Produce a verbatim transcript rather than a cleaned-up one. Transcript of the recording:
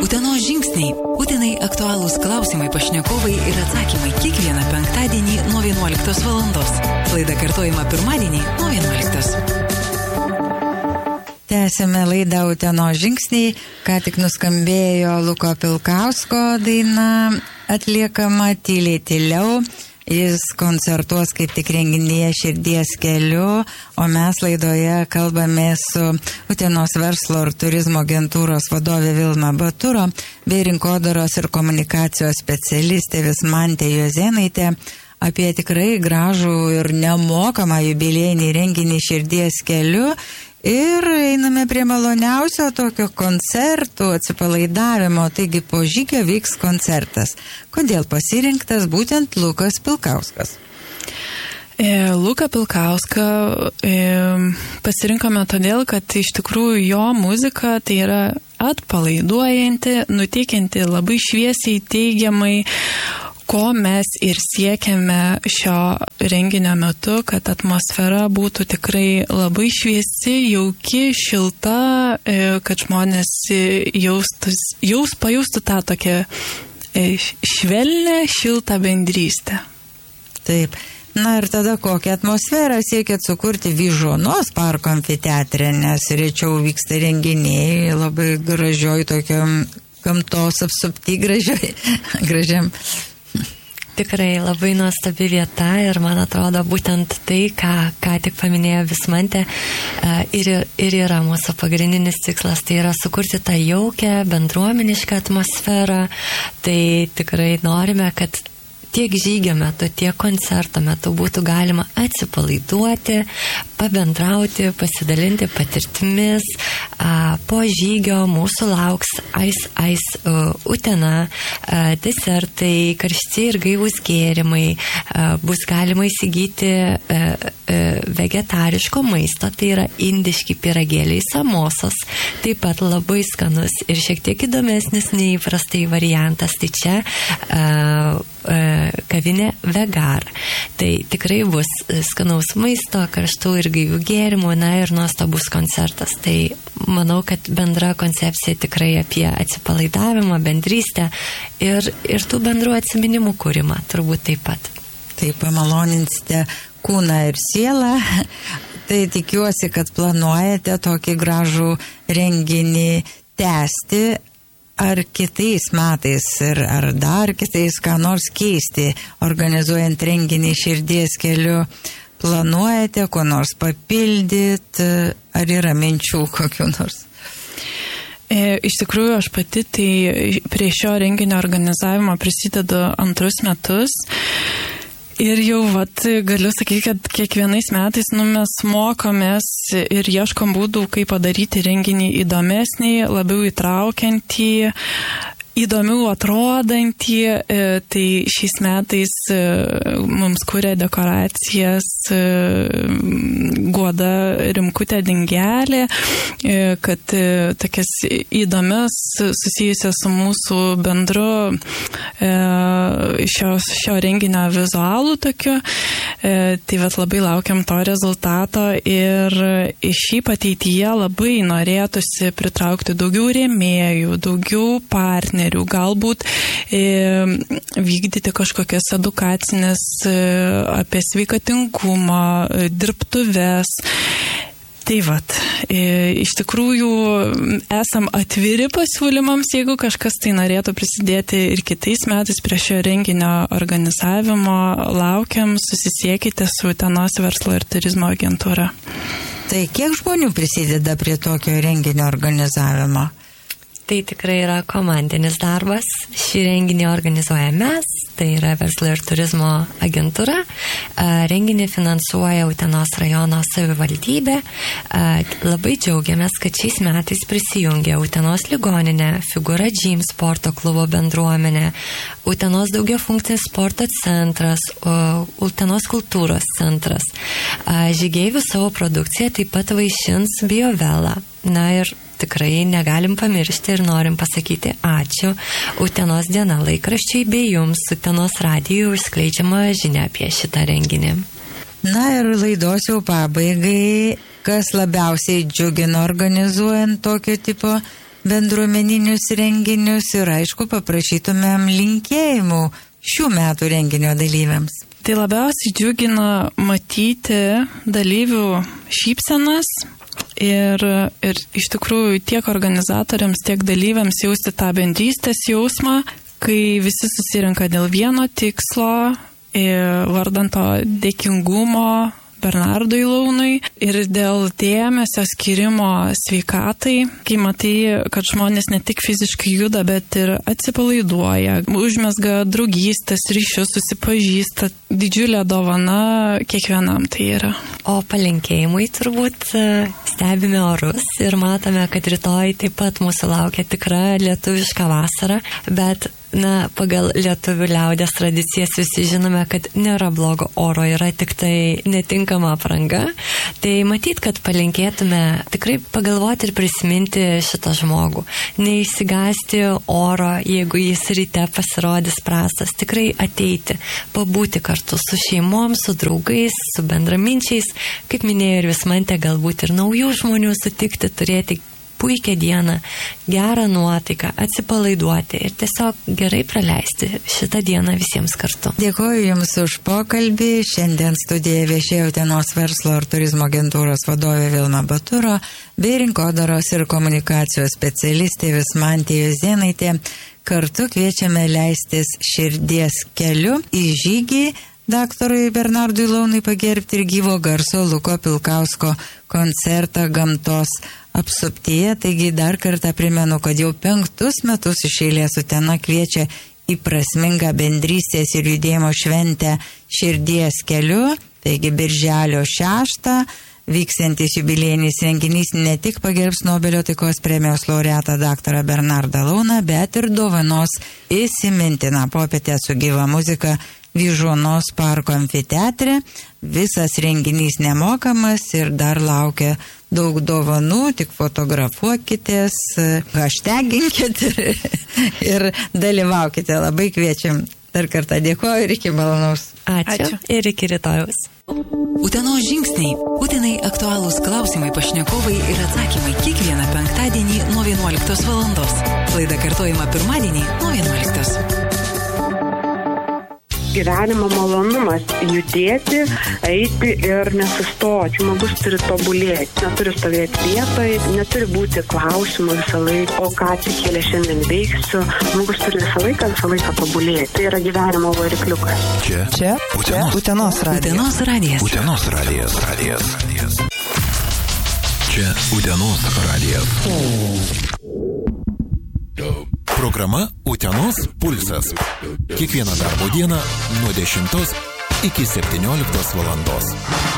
Utenos žingsniai. Utenai aktualūs klausimai, pašnekovai ir atsakymai kiekvieną penktadienį nuo vienuoliktos valandos. Laida kartojama pirmadienį nuo vienuoliktos. Tęsime laidą Utenos žingsniai. Ką tik nuskambėjo Luko Pilkausko daina atliekama Tyliai tyliau. Jis koncertuos kaip tik renginyje Širdies keliu, o mes laidoje kalbame su Utenos verslo ir turizmo agentūros vadovė Vilma Baturo bei rinkodaros ir komunikacijos specialistė Vismantė Juozėnaitė apie tikrai gražų ir nemokamą jubiliejinį renginį Širdies keliu. Ir einame prie maloniausio tokio koncertų atsipalaidavimo, taigi po žygio vyks koncertas. Kodėl pasirinktas būtent Lukas Pilkauskas? E, Luką Pilkauską e, pasirinkome todėl, kad iš tikrųjų jo muzika tai yra atpalaiduojanti, nuteikianti labai šviesiai, teigiamai, ko mes ir siekiame šio renginio metu, kad atmosfera būtų tikrai labai šviesi, jauki, šilta, kad žmonės jaustus, jaus, pajaustų tą tokią švelnę, šiltą bendrystę. Taip. Na ir tada kokią atmosferą siekėt sukurti Vyžuonos parko amfiteatre, nes rečiau vyksta renginiai labai gražioj tokiam gamtos apsupty gražioj, gražiam. Tikrai labai nuostabi vieta ir man atrodo būtent tai, ką, ką tik paminėjo Vismantė, ir, ir yra mūsų pagrindinis tikslas, tai yra sukurti tą jaukę, bendruomenišką atmosferą. Tai tikrai norime, kad tiek žygio metu, tiek koncerto metu būtų galima atsipalaiduoti, pabendrauti, pasidalinti patirtimis. A, po žygio mūsų lauks Ice Ice uh, Utena, uh, desertai, karšti ir gaivūs gėrimai, uh, bus galima įsigyti uh, uh, vegetariško maisto, tai yra indiški pyragėliai, samosas, taip pat labai skanus ir šiek tiek įdomesnis neįprastai variantas, tai čia uh, uh, kavinė Vegar. Tai tikrai bus skanaus maisto, karštų ir gaivių gėrimų, na ir nuostabus koncertas. Tai manau, kad bendra koncepcija tikrai apie atsipalaidavimą, bendrystę ir, ir tų bendrų atsiminimų kūrimą, turbūt taip pat. Taip, pamaloninsite kūną ir sielą. Tai tikiuosi, kad planuojate tokį gražų renginį tęsti. Ar kitais metais ir ar dar kitais ką nors keisti, organizuojant renginį Širdies keliu, planuojate ko nors papildyti, ar yra minčių kokių nors? E, iš tikrųjų, aš pati tai prie šio renginio organizavimo prisidedu antrus metus. Ir jau vat, galiu sakyti, kad kiekvienais metais nu, mes mokomės ir ieškom būdų, kaip padaryti renginį įdomesnį, labiau įtraukiantį, įdomiau atrodantį. Tai šiais metais mums kuria dekoracijas Guoda Rimkutė Dingelė, kad tokias įdomias susijusias su mūsų bendru šio, šio renginio vizualų tokiu. Tai vat labai laukiam to rezultato ir šiaip ateityje labai norėtųsi pritraukti daugiau rėmėjų, daugiau partnerių, galbūt e, vykdyti kažkokias edukacinės e, apie sveikatingumą, e, dirbtuves. Tai vat, e, iš tikrųjų esam atviri pasiūlymams, jeigu kažkas tai norėtų prisidėti ir kitais metais prie šio renginio organizavimo, laukiam, susisiekite su Utenos verslo ir turizmo agentūra. Tai kiek žmonių prisideda prie tokio renginio organizavimo? Tai tikrai yra komandinis darbas. Šį renginį organizuoja mes, tai yra verslo ir turizmo agentūra. Renginį finansuoja Utenos rajono savivaldybė. Labai džiaugiamės, kad šiais metais prisijungė Utenos ligoninė, Figūra Gym sporto klubo bendruomenė, Utenos daugiafunkcinis sporto centras, Utenos kultūros centras. Žygeivių savo produkciją taip pat vaišins Biovela. Na ir tikrai negalim pamiršti ir norim pasakyti ačiū Utenos diena laikraščiai bei jums Utenos radijui užskleidžiama žinia apie šitą renginį. Na ir laidos jau pabaigai, kas labiausiai džiugino organizuojant tokio tipo bendruomeninius renginius ir aišku paprašytumėm linkėjimų šių metų renginio dalyviams. Tai labiausiai džiugina matyti dalyvių šypsenas ir, ir iš tikrųjų tiek organizatoriams, tiek dalyviams jausti tą bendrystės jausmą, kai visi susirenka dėl vieno tikslo, vardan to dėkingumo Bernardui Launui ir dėl dėmesio skirimo sveikatai, kai matai, kad žmonės ne tik fiziškai juda, bet ir atsipalaiduoja, užmesga draugystės ryšius, susipažįsta. Didžiulė dovana kiekvienam tai yra. O palinkėjimui turbūt stebime orus ir matome, kad rytoj taip pat mūsų laukia tikra lietuviška vasara, bet na, pagal lietuvių liaudės tradicijas visi žinome, kad nėra blogo oro, yra tik tai netinkama apranga. Tai matyt, kad palinkėtume tikrai pagalvoti ir prisiminti šitą žmogų. Neįsigasti oro, jeigu jis ryte pasirodys prastas. Tikrai ateiti, pabūti kartu su šeimom, su draugais, su bendraminčiais. Kaip minėjo ir Vismantė, galbūt ir naujų žmonių sutikti, turėti puikią dieną, gerą nuotaiką, atsipalaiduoti ir tiesiog gerai praleisti šitą dieną visiems kartu. Dėkoju Jums už pokalbį. Šiandien studijoje viešėjo Utenos verslo ir turizmo agentūros vadovė Vilma Baturo bei rinkodaros ir komunikacijos specialistė Vismantė Jozėnaitė. Kartu kviečiame leistis širdies keliu į žygį daktarui Bernardui Launui pagerbti ir gyvo garso Luko Pilkausko koncertą gamtos apsuptyje. Taigi dar kartą primenu, kad jau penktus metus iš eilės Utena kviečia į prasmingą bendrystės ir judėjimo šventę širdies keliu. Taigi birželio šeštą vyksiantis jubiliejinis renginys ne tik pagerbs Nobelio taikos premijos laureatą daktarą Bernardą Launą, bet ir dovanos įsimintiną popietę su gyva muzika Vyžuonos parko amfiteatre. Visas renginys nemokamas ir dar laukia daug dovanų, tik fotografuokitės, hashtaginkit ir, ir dalyvaukite. Labai kviečiam. Dar kartą dėkoju ir iki malonaus. Ačiū. Ačiū. Ir iki rytojaus. Utenos žingsniai. Utenai aktualūs klausimai, pašnekovai ir atsakymai kiekvieną penktadienį nuo vienuoliktos valandos. Laida kartojama pirmadienį nuo vienuoliktos. Gyvenimo malonumas judėti, eiti ir nesustoti. Žmogus turi tobulėti, neturi stovėti vietoj, neturi būti klausimų visą laiką, o ką atsikėlė šiandien veiksiu. Žmogus turi visą laiką, visą laiką tobulėti. Tai yra gyvenimo varikliukas. Čia, čia, Utenos, Utenos radijas. Utenos radijas. Utenos radijas. radijas. Čia Utenos radijas. Programa Utenos pulsas. Kiekvieną darbo dieną nuo dešimtos iki septynioliktos valandos.